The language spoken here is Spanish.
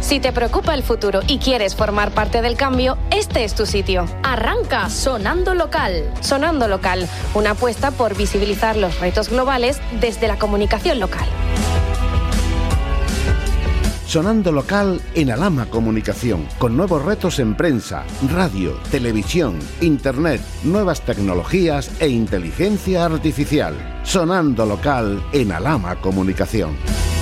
Si te preocupa el futuro y quieres formar parte del cambio, este es tu sitio. Arranca Sonando Local. Sonando Local, una apuesta por visibilizar los retos globales desde la comunicación local. Sonando Local en Alhama Comunicación, con nuevos retos en prensa, radio, televisión, internet, nuevas tecnologías e inteligencia artificial. Sonando Local en Alhama Comunicación.